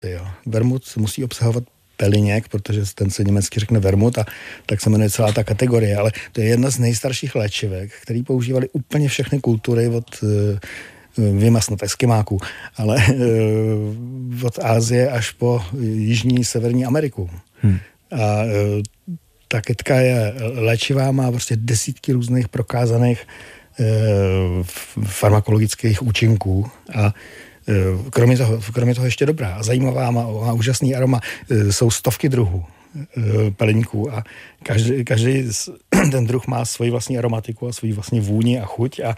Jo. Vermut musí obsahovat peliněk, protože ten se německy řekne vermut a tak se jmenuje celá ta kategorie, ale to je jedna z nejstarších léčivek, který používali úplně všechny kultury od vyjma snad Eskimáků, ale od Asie až po Jižní, Severní Ameriku. A ta kytka je léčivá, má prostě desítky různých prokázaných farmakologických účinků a kromě toho ještě dobrá a zajímavá, má úžasný aroma. Jsou stovky druhů peliňků a každý ten druh má svoji vlastní aromatiku a svoji vlastní vůni a chuť a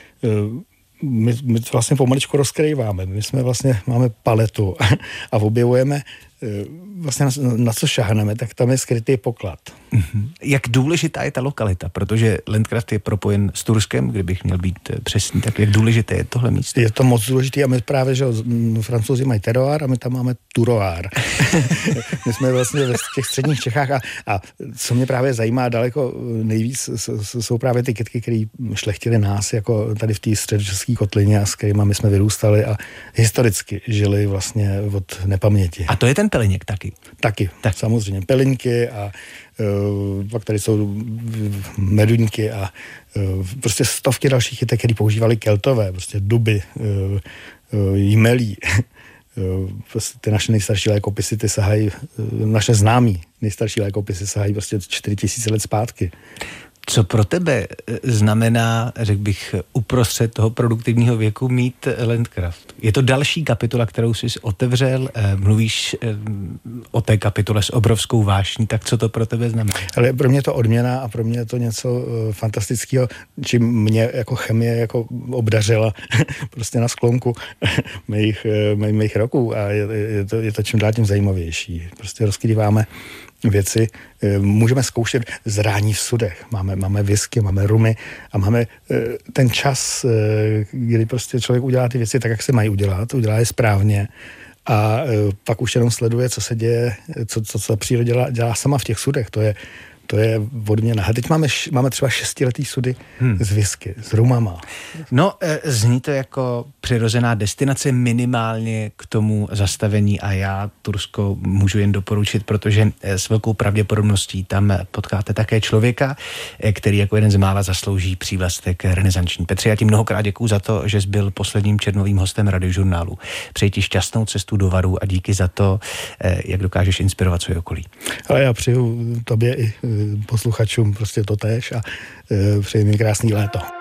my to vlastně pomaličku rozkrýváme. My máme paletu a objevujeme vlastně na co šáhneme, tak tam je skrytý poklad. Jak důležitá je ta lokalita? Protože Landcraft je propojen s Turskem, kdybych měl být přesný, tak jak důležité je tohle místo? Je to moc důležité a my právě, že Francouzi mají terroir a my tam máme turoir. My jsme vlastně v těch středních Čechách a co mě právě zajímá daleko nejvíc, jsou právě ty kytky, které šlechtily nás, jako tady v té středočeské kotlině a s kterýma my jsme vyrůstali a historicky žili vlastně od nepaměti. A to je ten peliněk taky? Taky, samozřejmě. Peliňky a pak tady jsou meduňky a prostě stovky dalších kytek, které používali Keltové, prostě duby, jmelí. Prostě ty naše nejstarší lékopisy, ty sahají, naše známí nejstarší lékopisy sahají prostě 4000 let zpátky. Co pro tebe znamená, řekl bych, uprostřed toho produktivního věku mít Landcraft? Je to další kapitola, kterou jsi otevřel, mluvíš o té kapitole s obrovskou vášní, tak co to pro tebe znamená? Ale pro mě to odměna a pro mě je to něco fantastického, čím mě jako chemie jako obdařila prostě na sklonku mých roků a je to čím dál tím zajímavější. Prostě rozkrýváme věci, můžeme zkoušet zrání v sudech. Máme whisky, máme rumy a máme ten čas, kdy prostě člověk udělá ty věci tak, jak se mají udělá je správně a pak už jenom sleduje, co se děje, co příroda dělá sama v těch sudech. To je odměna. A teď máme třeba 6letý sudy z whisky, s rumama. No, zní to jako přirozená destinace minimálně k tomu zastavení a já Tursko můžu jen doporučit, protože s velkou pravděpodobností tam potkáte také člověka, který jako jeden z mála zaslouží přívlastek renesanční. Petře, já ti mnohokrát děkuju za to, že jsi byl posledním červnovým hostem Radiožurnálu. Přeji ti šťastnou cestu do Varu a díky za to, jak dokážeš inspirovat svoje okolí. Ale já přeju tobě i posluchačům prostě totéž a přeji mi krásný léto.